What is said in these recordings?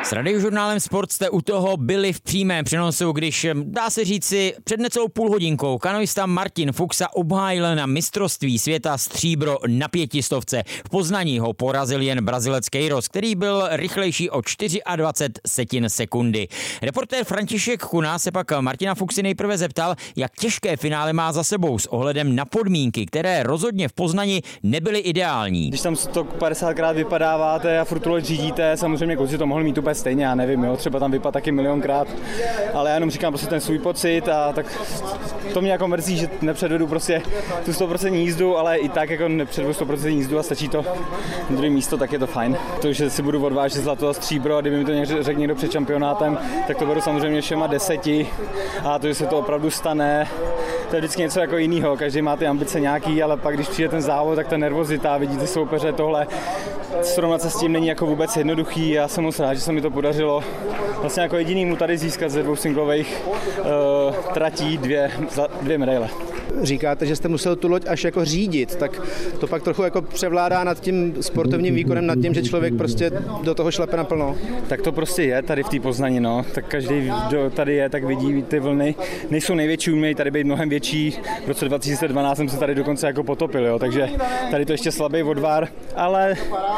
S Radiožurnálem Sport jste u toho byli v přímém přenosu, když, dá se říci, před necelou půlhodinkou kanoista Martin Fuxa obhájil na mistrovství světa stříbro na 500. V Poznaní ho porazil jen Brazilec Queiroz, který byl rychlejší o 24 sekundy. Reportér František Kuna se pak Martina Fuxy nejprve zeptal, jak těžké finále má za sebou s ohledem na podmínky, které rozhodně v Poznani nebyly ideální. Když tam 150krát vypadáváte a furt řídíte, samozřejmě kluci to mohli mít úplně stejně, já nevím, jo, třeba tam vypadá taky milionkrát, ale já jenom říkám prostě ten svůj pocit a tak to mě jako mrzí, že nepředvedu prostě tu 100% jízdu, ale i tak jako nepředvedu 100% jízdu a stačí to druhé místo, tak je to fajn. To, že si budu odvážet zlato a stříbro a kdyby mi to řekl někdo před šampionátem, tak to beru samozřejmě všema 10 a to, že se to opravdu stane, to je vždycky něco jako jinýho, každý má ty ambice nějaký, ale pak když přijde ten závod, tak ta nervozita, vidíte soupeře, tohle srovnat se s tím není jako vůbec jednoduchý. Já jsem moc rád, že se mi to podařilo vlastně jako jedinýmu tady získat ze 2 singlových tratí dvě medaile. Říkáte, že jste musel tu loď až jako řídit, tak to pak trochu jako převládá nad tím sportovním výkonem, nad tím, že člověk prostě do toho šlape naplno. Tak to prostě je tady v té Poznani, no. Tak každý, kdo tady je, tak vidí ty vlny. Nejsou největší, umějí tady být mnohem větší. V roce 2012 jsem se tady dokonce jako potopil, jo. Takže tady to ještě slabý odvar, ale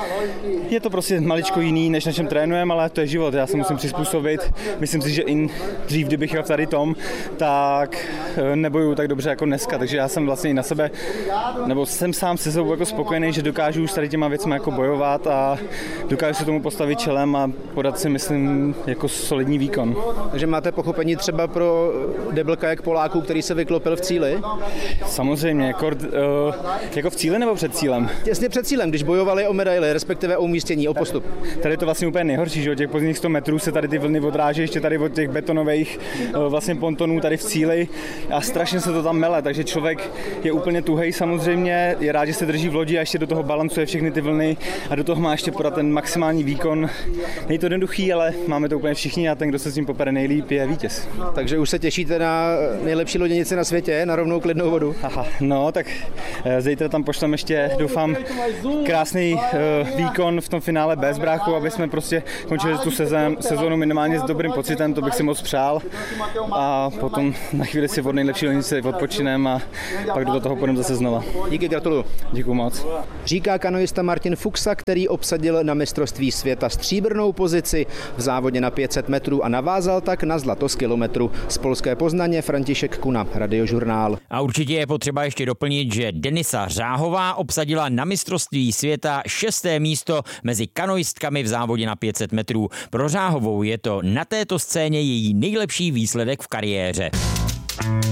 je to prostě maličko jiný, než na čem trénujeme, ale to je život, já se musím přizpůsobit. Myslím si, že i dřív, kdybych jel tady tom, tak nebojuju tak dobře jako dneska, takže já jsem vlastně i na sebe, nebo jsem sám se sebou jako spokojený, že dokážu už tady těma věcmi jako bojovat a dokážu se tomu postavit čelem a podat si, myslím, jako solidní výkon. Takže máte pochopení třeba pro double kajak Poláků, který se vyklopil v cíli? Samozřejmě, jako v cíli nebo před cílem? Těsně před cílem, když bojovali o medaily, respektive o umístění, o postup. Tady je to vlastně úplně nejhorší, že od těch pozdních 100 metrů se tady ty vlny odráží, ještě tady od těch betonových vlastně pontonů tady v cíli a strašně se to tam mele, takže člověk je úplně tuhej samozřejmě, je rád, že se drží v lodi a ještě do toho balancuje všechny ty vlny a do toho má ještě podat ten maximální výkon. Není to jednoduchý, ale máme to úplně všichni a ten, kdo se s tím popere nejlíp, je vítěz. Takže už se těšíte na nejlepší loděnici na světě, na rovnou klidnou vodu? Aha, no tak zítra tam pošlem ještě, doufám, krásný výkon v tom finále bez bráchu, aby jsme prostě končili tu sezónu minimálně s dobrým pocitem, to bych si moc přál a potom na chvíli si od nejlepší loděnice odpočinem a pak do toho půjdeme zase znova. Díky, gratuluju. Děkuju moc. Říká kanoista Martin Fuxa, který obsadil na mistrovství světa stříbrnou pozici v závodě na 500 metrů a navázal tak na zlato z kilometru. Z polské Poznaně František Kuna, Radiožurnál. A určitě je potřeba ještě doplnit, že Denisa Řáhová obsadila na mistrovství světa 6. místo mezi kanoistkami v závodě na 500 metrů. Pro Řáhovou je to na této scéně její nejlepší výsledek v kariéře.